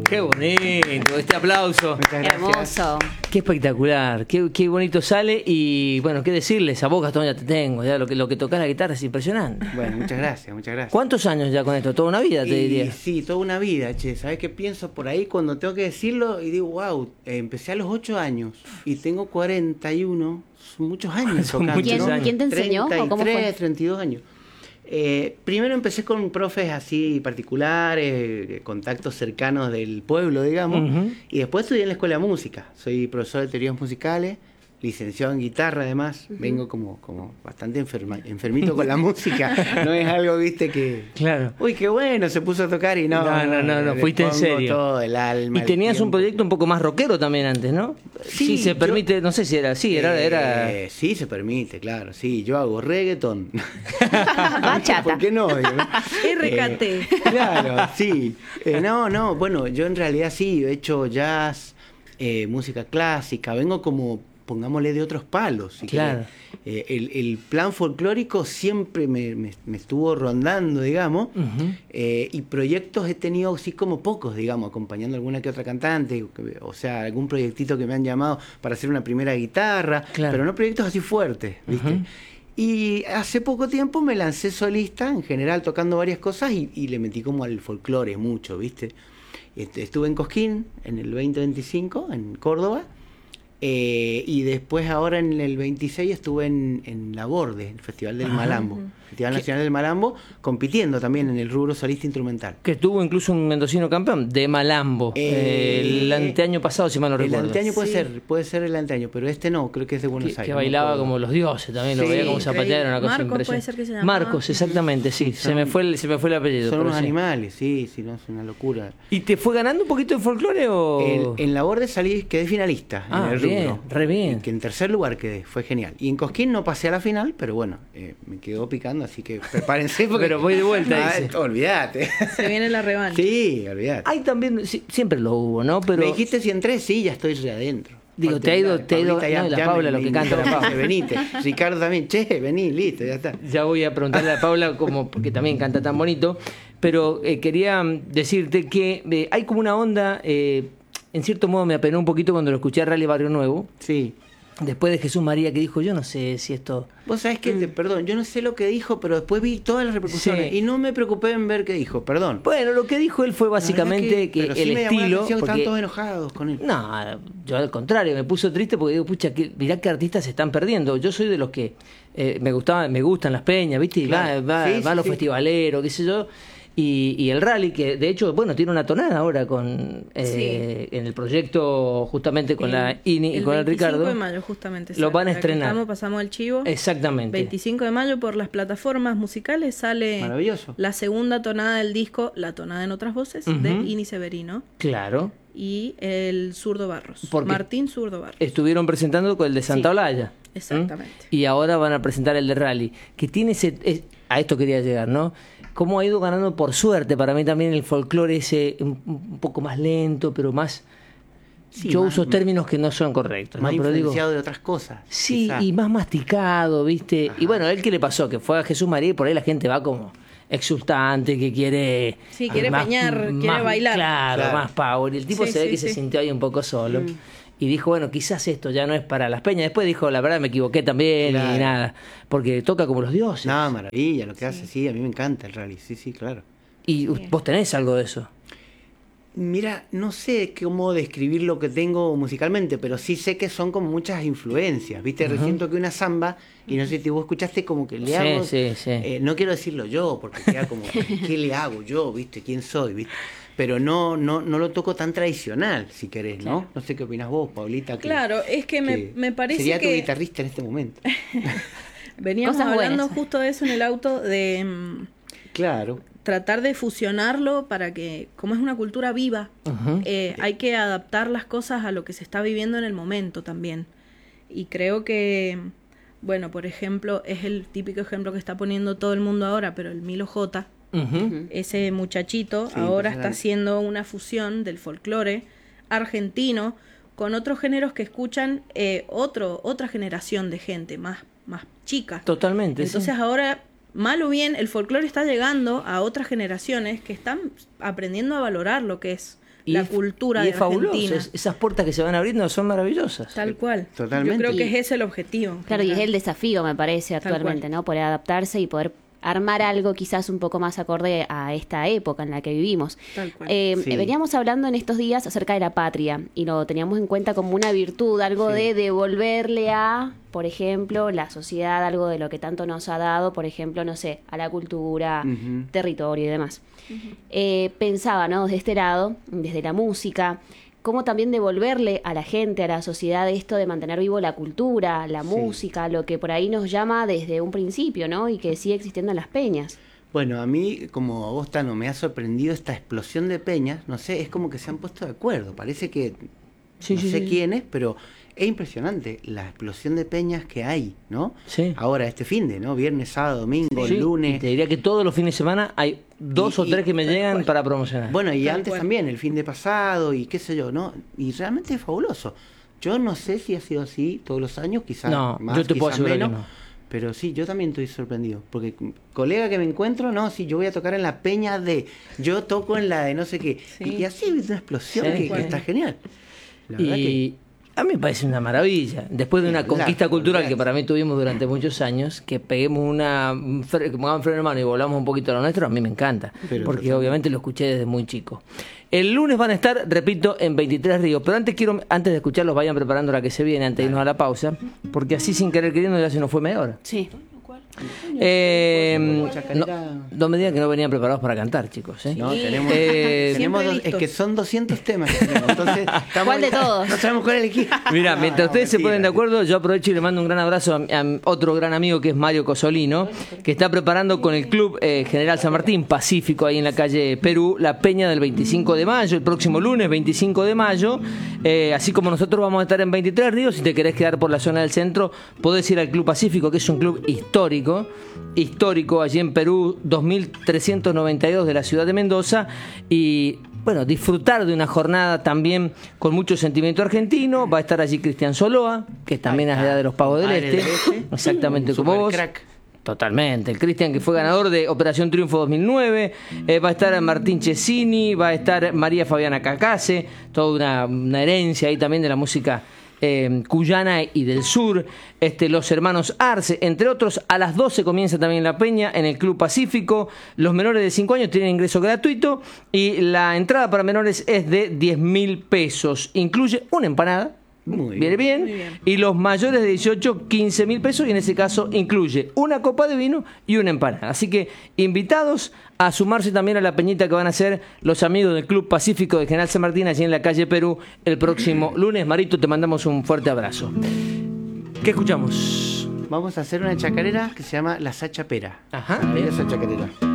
Qué bonito, este aplauso. Muchas gracias. Hermoso. Qué espectacular, qué bonito sale. Y bueno, qué decirles, a vos, Gastón, ya te tengo. Ya lo que tocás la guitarra es impresionante. Bueno, muchas gracias, muchas gracias. ¿Cuántos años ya con esto? Toda una vida, te diría. Sí, toda una vida, che. ¿Sabes qué pienso por ahí cuando tengo que decirlo? Y digo, wow, empecé a los 8 años y tengo 41, son muchos años Son tocando. muchos ¿no? años. ¿Quién te enseñó? ¿O cómo fue? 33, 32 años. Primero empecé con profes así particulares, contactos cercanos del pueblo, digamos, Ujú. y después estudié en la escuela de música. Soy profesor de teorías musicales, licenciado en guitarra además. Vengo como bastante enfermito con la música. No es algo, viste, que... Claro. Uy, qué bueno, se puso a tocar y no. No, le fuiste en pongo serio. todo el alma. Y el tenías un tiempo. proyecto un poco más rockero también antes, ¿no? Sí, se yo- permite, no sé si era así, era... Sí, se permite, claro. Sí, yo hago reggaetón. Bachata. ¿Por qué no? Digo, ¿no? RKT. Claro, sí. No, bueno, yo en realidad sí, he hecho jazz, música clásica, vengo como, pongámosle, de otros palos. Si Claro. querés. El plan folclórico siempre me estuvo rondando, digamos, Ujú. y proyectos he tenido así como pocos, digamos, acompañando a alguna que otra cantante, o sea, algún proyectito que me han llamado para hacer una primera guitarra, Claro. pero no proyectos así fuertes, ¿viste? Ujú. Y hace poco tiempo me lancé solista, en general tocando varias cosas y le metí como al folclore mucho, ¿viste? Estuve en Cosquín en el 2025, en Córdoba, y después ahora en el 26 estuve en La Borde, el Festival del Malambo, Festival Nacional del Malambo, compitiendo también en el rubro solista instrumental. Que tuvo incluso un mendocino campeón de Malambo. El anteaño pasado, si mal no El recuerdo. anteaño Sí. puede ser el anteaño, pero este no, creo que es de Buenos Que Aires. bailaba no me como acuerdo. los dioses también, lo Sí, veía como zapatear, una cosa Marcos impresionante. puede ser que se llamaba. Marcos, exactamente, sí. Se me fue el apellido. Son pero unos sí. animales, sí, no, es una locura. ¿Y te fue ganando un poquito de folclore o...? En La Borde quedé finalista Ah, en el bien, rubro. re bien. Y que en tercer lugar quedé, fue genial. Y en Cosquín no pasé a la final, pero bueno, me quedó picando, así que prepárense. Porque... Pero voy de vuelta, dice. Olvídate. Se viene la revancha. Sí, olvídate. Hay también, sí, siempre lo hubo, ¿no? Pero Me dijiste si entré, sí, ya estoy adentro. Digo, te ha ido, no, y la Paula, lo que canta la Paula. Venite. Ricardo también, che, vení, listo, ya está. Ya voy a preguntarle a Paula, como porque también canta tan bonito, pero quería decirte que hay como una onda, en cierto modo me apenó un poquito cuando lo escuché a Rally Barrio Nuevo, Sí. después de Jesús María, que dijo, yo no sé si esto... Vos sabés que, perdón, yo no sé lo que dijo, pero después vi todas las repercusiones Sí. y no me preocupé en ver qué dijo, perdón. Bueno, lo que dijo él fue básicamente que pero sí el me llamó la estilo... atención que porque- estaban todos enojados con él. No, yo al contrario, me puso triste porque digo, pucha, mirá qué artistas se están perdiendo. Yo soy de los que me gustan las peñas, ¿viste? Y Claro. va Sí, a los sí. festivaleros, qué sé yo. Y el rally, que de hecho, bueno, tiene una tonada ahora con Sí. en el proyecto, justamente con la INI y con el 25 Ricardo. de mayo, justamente. Lo van a Aquí estrenar. pasamos el chivo. Exactamente. 25 de mayo por las plataformas musicales sale Maravilloso. la segunda tonada del disco, La tonada en otras voces, de Ujú. Ini Severino Claro. y el Zurdo Barros. Porque- Martín Zurdo Barros. Estuvieron presentando con el de Santa Sí, Olalla. exactamente. Y ahora van a presentar el de Rally, que tiene a esto quería llegar, ¿no? Cómo ha ido ganando por suerte para mí también el folclore ese un poco más lento, pero más... Sí, yo más- uso términos que no son correctos, ¿no? Más Pero digo, influenciado de otras cosas. sí, quizá. y más masticado, ¿viste? Ajá. Y bueno, ¿a él qué le pasó? Que fue a Jesús María y por ahí la gente va como exultante, que quiere... Sí, quiere peñar, quiere más- bailar. Claro, Claro. más power. Y el tipo Sí, se ve sí, que se sí. sintió ahí un poco solo. Y dijo, bueno, quizás esto ya no es para las peñas. Después dijo, la verdad me equivoqué también Claro. y nada. Porque toca como los dioses. No, maravilla, lo que hace, sí, a mí me encanta el rally, sí, claro. Y vos tenés algo de eso. Mira, no sé cómo describir lo que tengo musicalmente, pero sí sé que son como muchas influencias, ¿viste? Recién toqué una samba y no sé si vos escuchaste como que le Sí, hago... sí. no quiero decirlo yo, porque queda como, ¿qué le hago yo, viste? ¿Quién soy, viste? Pero no lo toco tan tradicional, si querés, ¿no? No sé qué opinás vos, Paulita. Claro, es que me parece sería que... tu guitarrista en este momento. Veníamos Cosas hablando buenas. justo de eso en el auto, de Claro. tratar de fusionarlo para que, como es una cultura viva, Ujú. hay que adaptar las cosas a lo que se está viviendo en el momento también. Y creo que, bueno, por ejemplo, es el típico ejemplo que está poniendo todo el mundo ahora, pero el Milo J, Ujú. ese muchachito, Sí, ahora está impresionante. haciendo una fusión del folclore argentino con otros géneros que escuchan otra generación de gente más chica. Totalmente. Entonces sí. ahora, mal o bien, el folclore está llegando a otras generaciones que están aprendiendo a valorar lo que es la cultura y de es fabuloso. Argentina. Esas puertas que se van abriendo son maravillosas. Tal cual. Totalmente. Yo creo que Y- es ese el objetivo. en Claro, y es general. el desafío, me parece, Tal actualmente, cual. ¿no? Poder adaptarse y poder armar algo quizás un poco más acorde a esta época en la que vivimos. Tal cual. Sí. Veníamos hablando en estos días acerca de la patria y lo teníamos en cuenta como una virtud, algo Sí. de devolverle a, por ejemplo, la sociedad, algo de lo que tanto nos ha dado, por ejemplo, no sé, a la cultura, Ujú. territorio y demás. Pensaba, ¿no? Desde este lado, desde la música, cómo también devolverle a la gente, a la sociedad, esto de mantener vivo la cultura, la Sí. música, lo que por ahí nos llama desde un principio, ¿no? Y que sigue existiendo en las peñas. Bueno, a mí, como a vos, Tano, me ha sorprendido esta explosión de peñas. No sé, es como que se han puesto de acuerdo. Parece que Sí, no sí, sé sí. quiénes, pero es impresionante la explosión de peñas que hay, ¿no? Sí. Ahora, este finde, ¿no? Viernes, sábado, domingo, Sí, y lunes. te diría que todos los fines de semana hay 2 o 3 que me tal llegan cual. para promocionar. Bueno, y Tal antes cual. también, el fin de pasado y qué sé yo, ¿no? Y realmente es fabuloso. Yo no sé si ha sido así todos los años, quizás No, más, yo te puedo quizás asegurar que menos. no. Pero sí, yo también estoy sorprendido. Porque colega que me encuentro, no, sí, yo voy a tocar en la peña de, yo toco en la de no sé qué. Sí. Y así es una explosión Sí, que bueno. está genial. La verdad Y a mí me parece una maravilla. Después de una Claro, conquista cultural que claro. para mí tuvimos durante muchos años, que peguemos que pongamos freno en mano y volvamos un poquito a lo nuestro, a mí me encanta. Pero porque totalmente. obviamente lo escuché desde muy chico. El lunes van a estar, repito, en 23 Ríos. Pero antes de escucharlos, vayan preparando la que se viene, antes de irnos a la pausa. Porque así sin querer queriendo ya se nos fue media hora. Sí. No me digan que no venían preparados para cantar, chicos. ¿eh? No, tenemos, Eh, tenemos Siempre es listos. que son 200 temas. que tenemos, entonces, estamos- ¿Cuál de todos? No sabemos cuál elegir. Mira, No, mientras no, ustedes se mentira. ponen de acuerdo, yo aprovecho y le mando un gran abrazo a otro gran amigo que es Mario Cosolino, que está preparando con el Club General San Martín Pacífico, ahí en la calle Perú, la peña del 25 de mayo, el próximo lunes 25 de mayo. Así como nosotros vamos a estar en 23 Ríos, si te querés quedar por la zona del centro, podés ir al Club Pacífico, que es un club histórico allí en Perú, 2392 de la ciudad de Mendoza, y bueno, disfrutar de una jornada también con mucho sentimiento argentino. Va a estar allí Cristian Soloa, que también Ahí es está. de los Pagos del Padre Este, del Este. exactamente Un como vos. supercrack. Totalmente, el Cristian que fue ganador de Operación Triunfo 2009, va a estar Martín Chesini, va a estar María Fabiana Cacase, toda una herencia ahí también de la música cuyana y del sur, los hermanos Arce, entre otros. A las 12 comienza también la peña en el Club Pacífico. Los menores de 5 años tienen ingreso gratuito y la entrada para menores es de 10.000 pesos, incluye una empanada. Muy Viene bien. Muy bien. Y los mayores de 18, 15.000 pesos. Y en ese caso incluye una copa de vino y una empanada. Así que invitados a sumarse también a la peñita que van a hacer los amigos del Club Pacífico de General San Martín, allí en la calle Perú, el próximo lunes. Marito, te mandamos un fuerte abrazo. ¿Qué escuchamos? Vamos a hacer una chacarera que se llama La Sachapera. Ajá, ¿Sabés bien. esa chacarera?